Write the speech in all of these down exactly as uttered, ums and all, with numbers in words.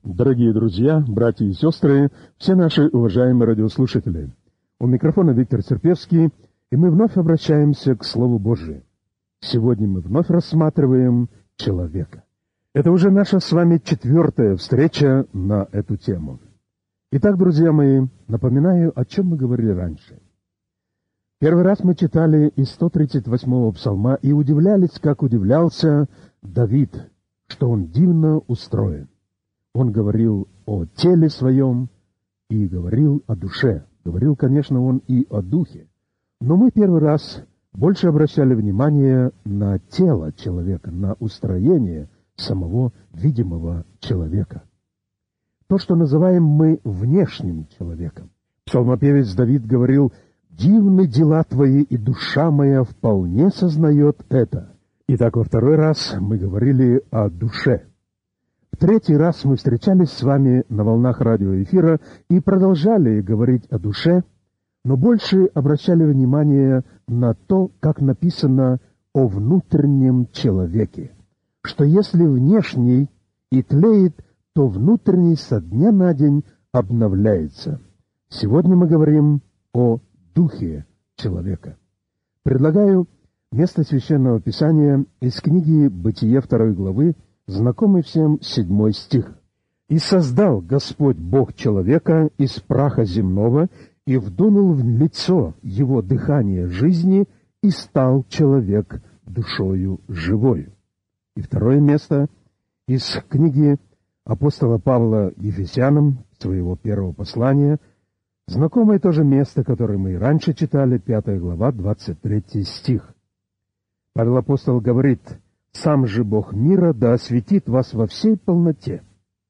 Дорогие друзья, братья и сестры, все наши уважаемые радиослушатели, у микрофона Виктор Серпевский, и мы вновь обращаемся к Слову Божию. Сегодня мы вновь рассматриваем человека. Это уже наша с вами четвертая встреча на эту тему. Итак, друзья мои, напоминаю, о чем мы говорили раньше. Первый раз мы читали из сто тридцать восьмого псалма и удивлялись, как удивлялся Давид, что он дивно устроен. Он говорил о теле своем и говорил о душе. Говорил, конечно, он и о духе. Но мы первый раз больше обращали внимание на тело человека, на устроение самого видимого человека. То, что называем мы внешним человеком. Псалмопевец Давид говорил: «Дивны дела твои, и душа моя вполне сознает это». Итак, во второй раз мы говорили о душе. В третий раз мы встречались с вами на волнах радиоэфира и продолжали говорить о душе, но больше обращали внимание на то, как написано о внутреннем человеке, что если внешний и тлеет, то внутренний со дня на день обновляется. Сегодня мы говорим о духе человека. Предлагаю место Священного Писания из книги «Бытие» второй главы, знакомый всем седьмой стих. «И создал Господь Бог человека из праха земного, и вдунул в лицо его дыхание жизни, и стал человек душою живою». И второе место из книги апостола Павла Ефесянам, своего первого послания, знакомое тоже место, которое мы и раньше читали, пятая глава, двадцать третий стих. Павел апостол говорит: «Сам же Бог мира да осветит вас во всей полноте,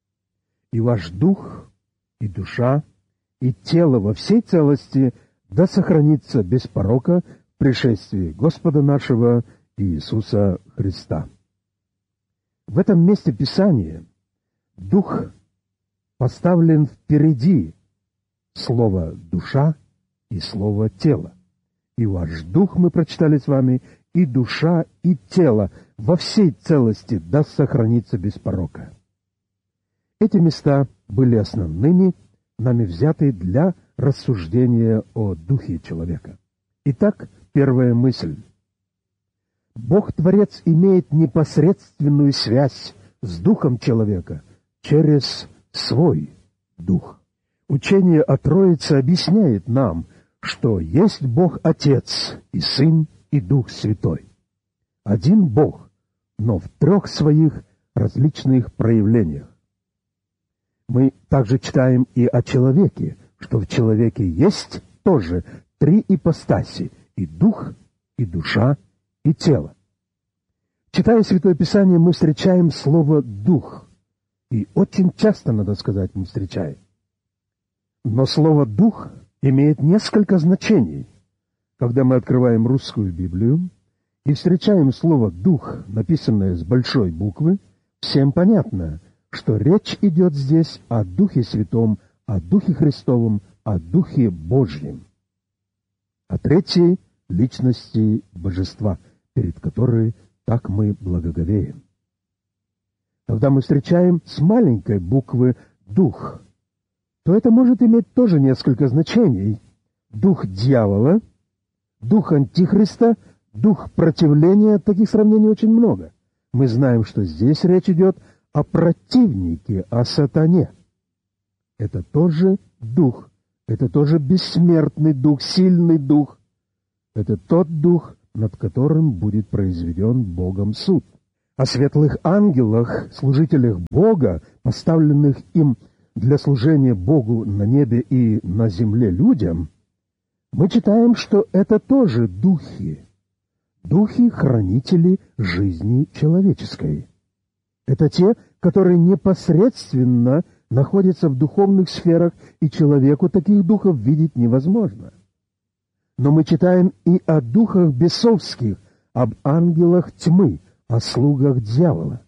и ваш дух, и душа, и тело во всей целости да сохранится без порока в пришествии Господа нашего Иисуса Христа». В этом месте Писания дух поставлен впереди слова «душа» и слова «тело». И ваш дух, мы прочитали с вами, и душа, и тело во всей целости да сохранится без порока. Эти места были основными, нами взяты для рассуждения о духе человека. Итак, первая мысль. Бог-творец имеет непосредственную связь с духом человека через свой дух. Учение о Троице объясняет нам, что есть Бог-Отец и Сын и Дух Святой. Один Бог, но в трех своих различных проявлениях. Мы также читаем и о человеке, что в человеке есть тоже три ипостаси — и дух, и душа, и тело. Читая Святое Писание, мы встречаем слово «дух». И очень часто, надо сказать, мы встречаем. Но слово «дух» имеет несколько значений. Когда мы открываем русскую Библию и встречаем слово «дух», написанное с большой буквы, всем понятно, что речь идет здесь о Духе Святом, о Духе Христовом, о Духе Божьем, о третьей личности Божества, перед которой так мы благоговеем. Когда мы встречаем с маленькой буквы «дух», то это может иметь тоже несколько значений. Дух дьявола, дух антихриста, дух противления — таких сравнений очень много. Мы знаем, что здесь речь идет о противнике, о сатане. Это тоже дух, это тоже бессмертный дух, сильный дух. Это тот дух, над которым будет произведен Богом суд. О светлых ангелах, служителях Бога, поставленных им для служения Богу на небе и на земле людям, мы читаем, что это тоже духи, духи-хранители жизни человеческой. Это те, которые непосредственно находятся в духовных сферах, и человеку таких духов видеть невозможно. Но мы читаем и о духах бесовских, об ангелах тьмы, о слугах дьявола.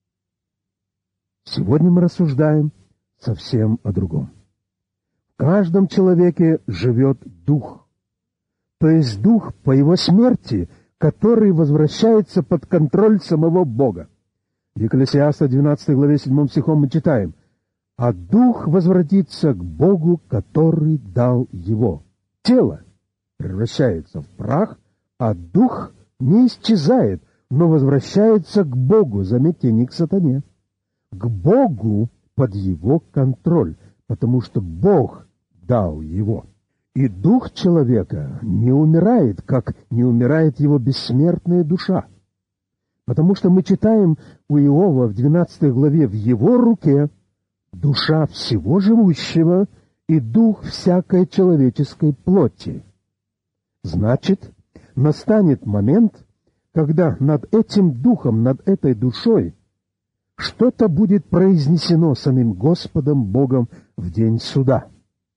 Сегодня мы рассуждаем совсем о другом. В каждом человеке живет дух, то есть дух по его смерти, который возвращается под контроль самого Бога. В Екклесиаста двенадцатой главе седьмым стихом мы читаем: а дух возвратится к Богу, который дал его. Тело превращается в прах, а дух не исчезает, но возвращается к Богу, заметьте, не к сатане, к Богу под его контроль, потому что Бог дал его. И дух человека не умирает, как не умирает его бессмертная душа. Потому что мы читаем у Иова в двенадцатой главе: «В его руке душа всего живущего и дух всякой человеческой плоти». Значит, настанет момент, когда над этим духом, над этой душой что-то будет произнесено самим Господом Богом в день суда.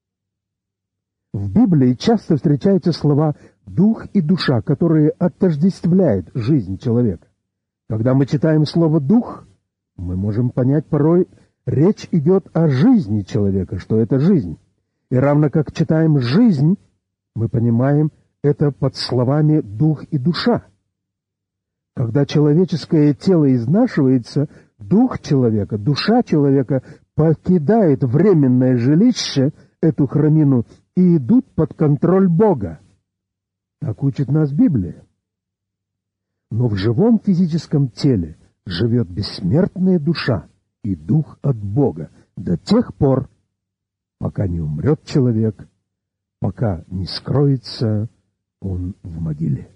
В Библии часто встречаются слова «дух» и «душа», которые отождествляют жизнь человека. Когда мы читаем слово «дух», мы можем понять порой, речь идет о жизни человека, что это жизнь. И равно как читаем «жизнь», мы понимаем это под словами «дух» и «душа». Когда человеческое тело изнашивается, дух человека, душа человека покидает временное жилище, эту храмину, и идут под контроль Бога. Так учит нас Библия. Но в живом физическом теле живет бессмертная душа и дух от Бога до тех пор, пока не умрет человек, пока не скроется он в могиле.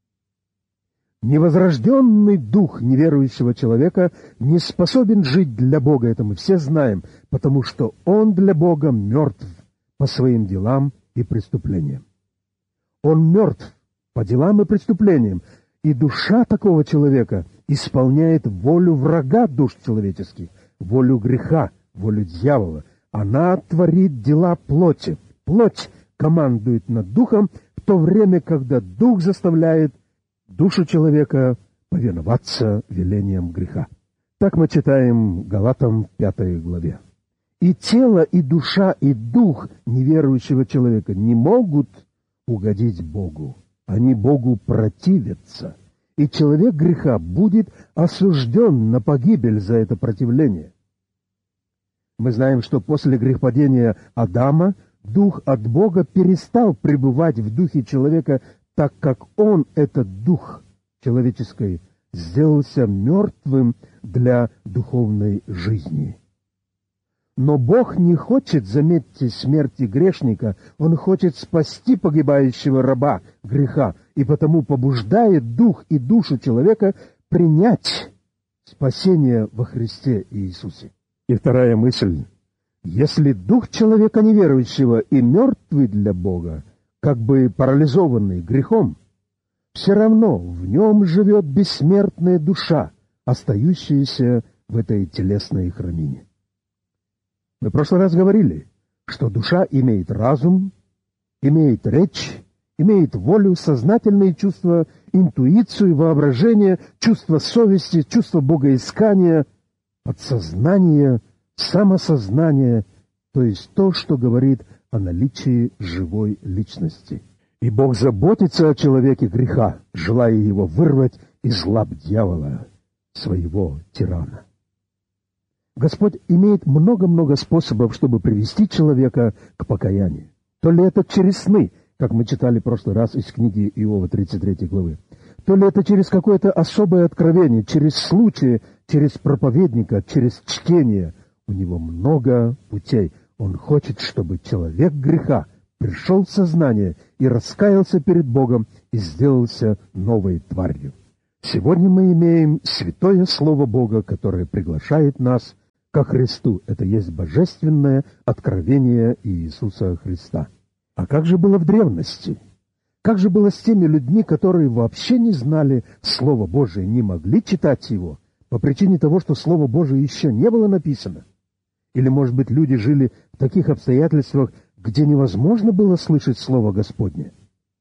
Невозрожденный дух неверующего человека не способен жить для Бога, это мы все знаем, потому что он для Бога мертв по своим делам и преступлениям. Он мертв по делам и преступлениям, и душа такого человека исполняет волю врага душ человеческих, волю греха, волю дьявола. Она творит дела плоти. Плоть командует над духом, в то время, когда дух заставляет душу человека повиноваться велениям греха. Так мы читаем Галатам в пятой главе. И тело, и душа, и дух неверующего человека не могут угодить Богу. Они Богу противятся. И человек греха будет осужден на погибель за это противление. Мы знаем, что после грехопадения Адама дух от Бога перестал пребывать в духе человека, так как он, этот дух человеческий, сделался мертвым для духовной жизни. Но Бог не хочет, заметьте, смерти грешника, Он хочет спасти погибающего раба греха, и потому побуждает дух и душу человека принять спасение во Христе Иисусе. И вторая мысль. Если дух человека неверующего и мертвый для Бога, как бы парализованный грехом, все равно в нем живет бессмертная душа, остающаяся в этой телесной храмине. Мы в прошлый раз говорили, что душа имеет разум, имеет речь, имеет волю, сознательные чувства, интуицию, воображение, чувство совести, чувство богоискания, подсознание, самосознание, то есть то, что говорит о наличии живой личности. И Бог заботится о человеке греха, желая его вырвать из лап дьявола, своего тирана. Господь имеет много-много способов, чтобы привести человека к покаянию. То ли это через сны, как мы читали в прошлый раз из книги Иова тридцать третьей главы, то ли это через какое-то особое откровение, через случаи, через проповедника, через чтение. У него много путей. Он хочет, чтобы человек греха пришел в сознание и раскаялся перед Богом и сделался новой тварью. Сегодня мы имеем святое Слово Бога, которое приглашает нас ко Христу. Это есть божественное откровение Иисуса Христа. А как же было в древности? Как же было с теми людьми, которые вообще не знали Слова Божие, не могли читать его, по причине того, что Слово Божие еще не было написано? Или, может быть, люди жили в таких обстоятельствах, где невозможно было слышать Слово Господне?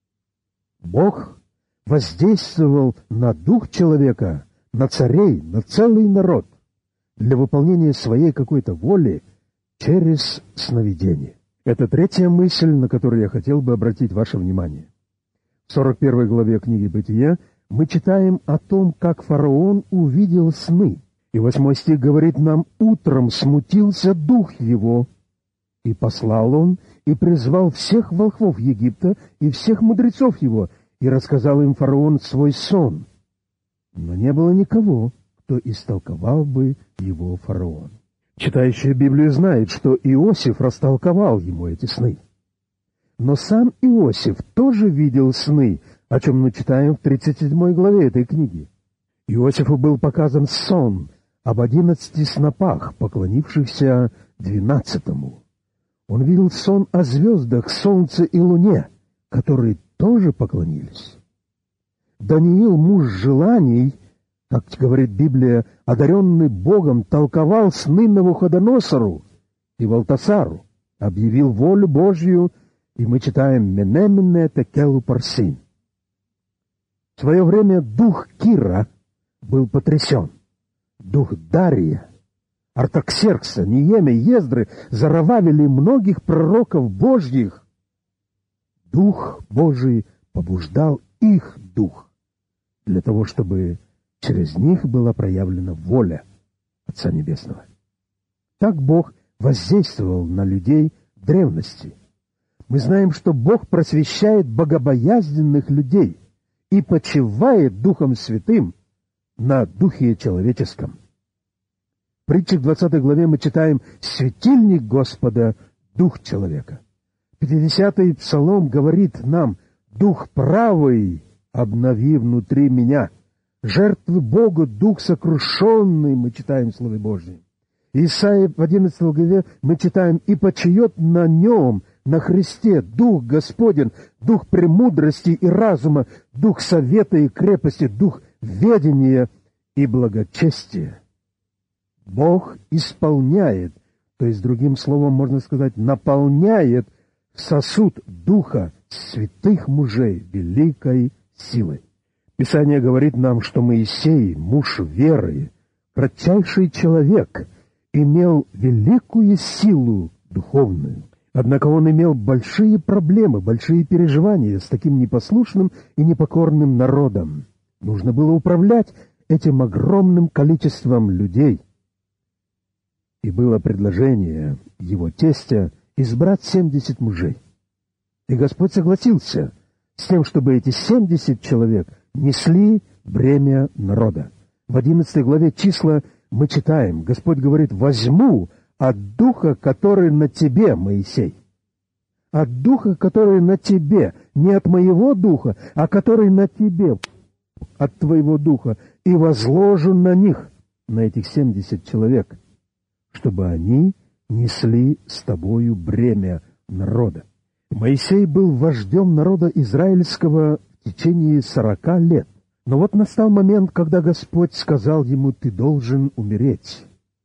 Бог воздействовал на дух человека, на царей, на целый народ для выполнения своей какой-то воли через сновидение. Это третья мысль, на которую я хотел бы обратить ваше внимание. В сорок первой главе книги «Бытия» мы читаем о том, как фараон увидел сны. И восьмой стих говорит нам: «Утром смутился дух его, и послал он, и призвал всех волхвов Египта и всех мудрецов его, и рассказал им фараон свой сон. Но не было никого, кто истолковал бы его фараон». Читающий Библию знает, что Иосиф растолковал ему эти сны. Но сам Иосиф тоже видел сны, о чем мы читаем в тридцать седьмой главе этой книги. Иосифу был показан сон об одиннадцати снопах, поклонившихся двенадцатому. Он видел сон о звездах, солнце и луне, которые тоже поклонились. Даниил, муж желаний, как говорит Библия, одаренный Богом, толковал сны Навуходоносору и Валтасару, объявил волю Божью, и мы читаем «Мене-мене текелу парсин». В свое время дух Кира был потрясен. Дух Дария, Артаксеркса, Ниемя, Ездры, Зарававеля и многих пророков Божьих. Дух Божий побуждал их дух для того, чтобы через них была проявлена воля Отца Небесного. Так Бог воздействовал на людей в древности. Мы знаем, что Бог просвещает богобоязненных людей и почивает Духом Святым на Духе человеческом. В притче в двадцатой главе мы читаем: «Светильник Господа — Дух человека». пятидесятый псалом говорит нам: «Дух правый обнови внутри меня». Жертвы Богу дух сокрушенный, мы читаем в Слове Божьем. Исайя в одиннадцатой главе мы читаем: «И почиет на нем, на Христе, Дух Господень, Дух премудрости и разума, Дух совета и крепости, Дух ведения и благочестия». Бог исполняет, то есть, другим словом можно сказать, наполняет сосуд Духа святых мужей великой силой. Писание говорит нам, что Моисей, муж веры, кратчайший человек, имел великую силу духовную. Однако он имел большие проблемы, большие переживания с таким непослушным и непокорным народом. Нужно было управлять этим огромным количеством людей. И было предложение его тестя избрать семьдесят мужей. И Господь согласился с тем, чтобы эти семьдесят человек несли бремя народа. В одиннадцатой главе числа мы читаем: Господь говорит: «Возьму от духа, который на тебе, Моисей». От духа, который на тебе, не от моего духа, а который на тебе, от твоего духа, и возложу на них, на этих семьдесят человек, чтобы они несли с тобою бремя народа. Моисей был вождем народа израильского в течение сорока лет. Но вот настал момент, когда Господь сказал ему: «Ты должен умереть.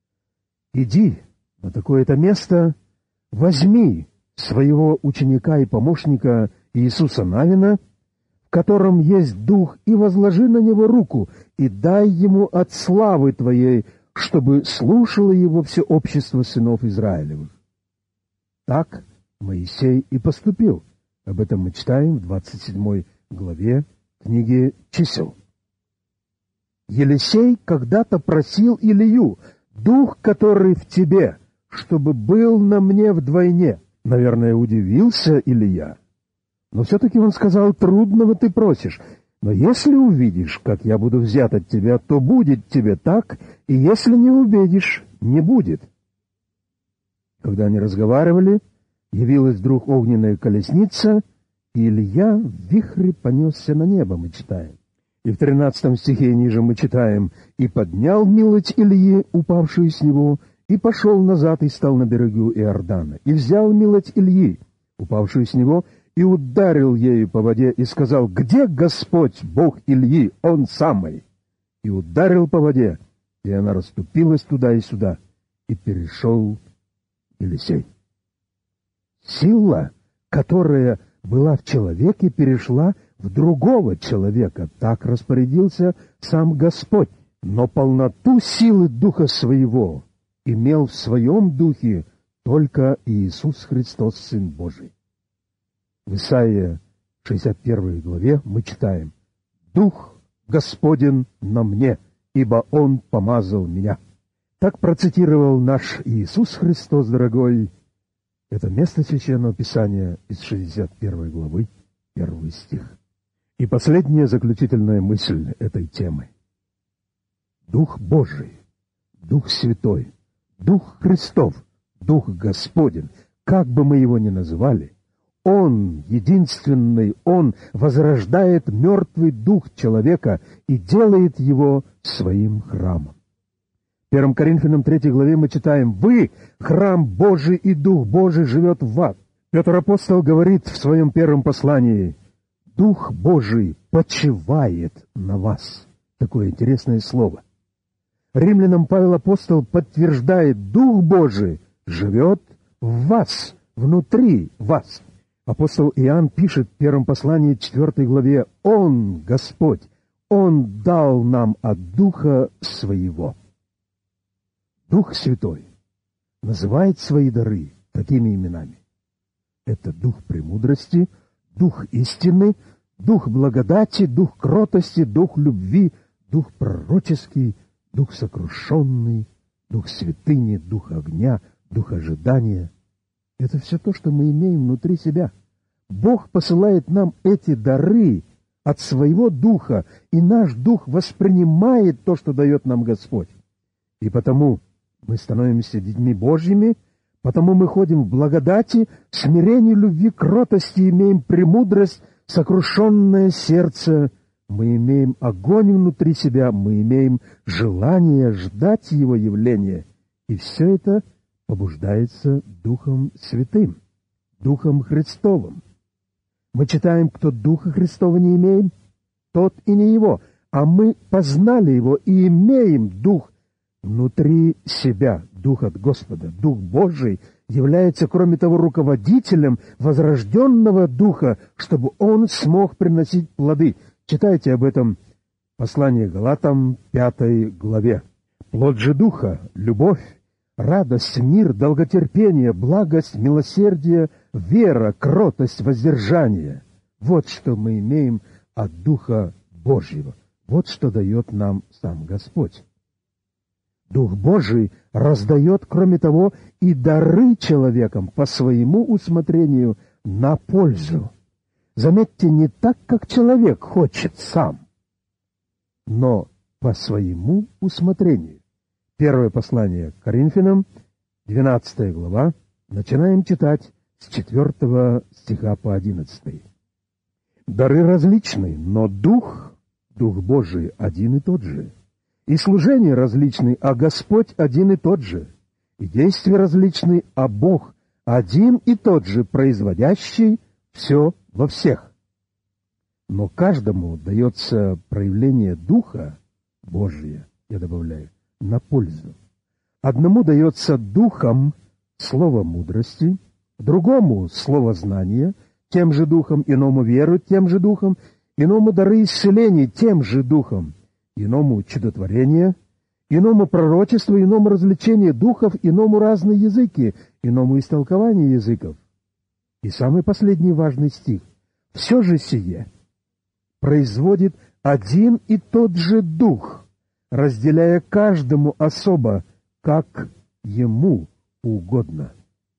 Иди на такое-то место, возьми своего ученика и помощника Иисуса Навина, в котором есть дух, и возложи на него руку, и дай ему от славы твоей, чтобы слушало его все общество сынов Израилевых». Так Моисей и поступил. Об этом мы читаем в двадцать седьмой главе книги «Чисел». Елисей когда-то просил Илию: «Дух, который в тебе, чтобы был на мне вдвойне». Наверное, удивился Илия. Но все-таки он сказал: «Трудного ты просишь, но если увидишь, как я буду взят от тебя, то будет тебе так, и если не увидишь, не будет». Когда они разговаривали, явилась вдруг огненная колесница, и Илья в вихре понесся на небо, мы читаем. И в тринадцатом стихе ниже мы читаем: «И поднял милость Ильи, упавшую с него, и пошел назад, и стал на берегу Иордана. И взял милость Ильи, упавшую с него, и ударил ею по воде, и сказал: Где Господь, Бог Ильи, Он самый? И ударил по воде, и она расступилась туда и сюда, и перешел Елисей». Сила, которая была в человеке, перешла в другого человека. Так распорядился сам Господь. Но полноту силы Духа Своего имел в Своем Духе только Иисус Христос, Сын Божий. В Исаии шестьдесят первой главе мы читаем: «Дух Господень на мне, ибо Он помазал меня». Так процитировал наш Иисус Христос, дорогой, это место Священного Писания из шестьдесят первой главы, первый стих. И последняя заключительная мысль этой темы. Дух Божий, Дух Святой, Дух Христов, Дух Господень, как бы мы его ни называли, Он, единственный, Он возрождает мертвый дух человека и делает его своим храмом. В первом Коринфянам третьей главе мы читаем: «Вы — храм Божий, и Дух Божий живет в вас». Петр апостол говорит в своем первом послании: «Дух Божий почивает на вас». Такое интересное слово. Римлянам Павел апостол подтверждает: Дух Божий живет в вас, внутри вас. Апостол Иоанн пишет в первом послании четвертой главе: «Он, Господь, Он дал нам от Духа Своего». Дух Святой называет свои дары такими именами. Это Дух премудрости, Дух истины, Дух благодати, Дух кротости, Дух любви, Дух пророческий, Дух сокрушенный, Дух святыни, Дух огня, Дух ожидания. Это все то, что мы имеем внутри себя. Бог посылает нам эти дары от своего Духа, и наш Дух воспринимает то, что дает нам Господь. И потому мы становимся детьми Божьими, потому мы ходим в благодати, в смирении, любви, кротости, имеем премудрость, сокрушенное сердце, мы имеем огонь внутри себя, мы имеем желание ждать Его явления. И все это побуждается Духом Святым, Духом Христовым. Мы читаем: кто Духа Христова не имеет, тот и не Его. А мы познали Его и имеем Дух внутри себя, Дух от Господа. Дух Божий является, кроме того, руководителем возрожденного Духа, чтобы Он смог приносить плоды. Читайте об этом послание Галатам, пятой главе. «Плод же Духа — любовь, радость, мир, долготерпение, благость, милосердие, вера, кротость, воздержание». Вот что мы имеем от Духа Божьего. Вот что дает нам сам Господь. Дух Божий раздает, кроме того, и дары человекам по своему усмотрению на пользу. Заметьте, не так, как человек хочет сам, но по своему усмотрению. Первое послание к Коринфянам, двенадцатая глава, начинаем читать с четвертого стиха по одиннадцатый. «Дары различны, но Дух, Дух Божий один и тот же. И служения различны, а Господь один и тот же. И действия различны, а Бог один и тот же, производящий все во всех. Но каждому дается проявление Духа Божия, я добавляю, на пользу. Одному дается Духом слово мудрости, другому слово знания, тем же Духом, иному веру, тем же Духом, иному дары исцеления, тем же Духом, иному чудотворение, иному пророчество, иному развлечение духов, иному разные языки, иному истолкование языков. И самый последний важный стих. «Все же сие производит один и тот же Дух, разделяя каждому особо, как Ему угодно».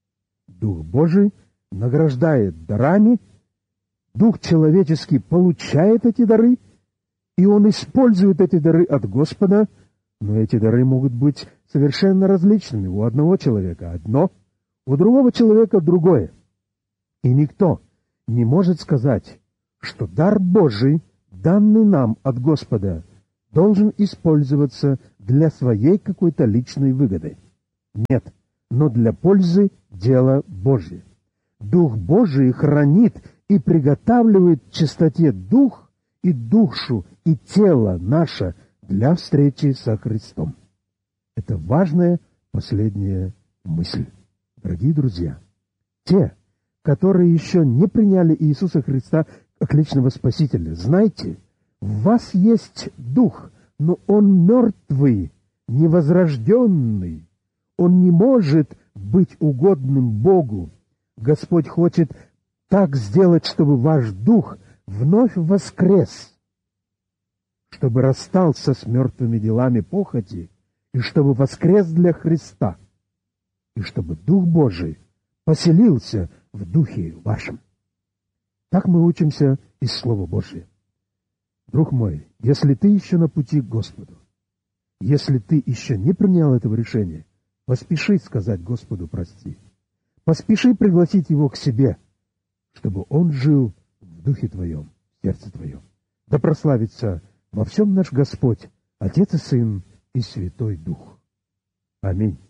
Дух Божий награждает дарами, Дух человеческий получает эти дары, и он использует эти дары от Господа, но эти дары могут быть совершенно различными. У одного человека одно, у другого человека другое. И никто не может сказать, что дар Божий, данный нам от Господа, должен использоваться для своей какой-то личной выгоды. Нет, но для пользы дела Божия. Дух Божий хранит и приготавливает в чистоте дух и душу, и тело наше для встречи со Христом. Это важная последняя мысль. Дорогие друзья, те, которые еще не приняли Иисуса Христа как личного Спасителя, знайте, в вас есть Дух, но он мертвый, невозрожденный. Он не может быть угодным Богу. Господь хочет так сделать, чтобы ваш Дух вновь воскрес. чтобы расстался с мертвыми делами похоти, и чтобы воскрес для Христа, и чтобы Дух Божий поселился в духе вашем. Так мы учимся из Слова Божия. Друг мой, если ты еще на пути к Господу, если ты еще не принял этого решения, поспеши сказать Господу прости. Поспеши пригласить Его к себе, чтобы Он жил в духе твоем, в сердце твоем. Да прославится во всем наш Господь, Отец и Сын и Святой Дух. Аминь.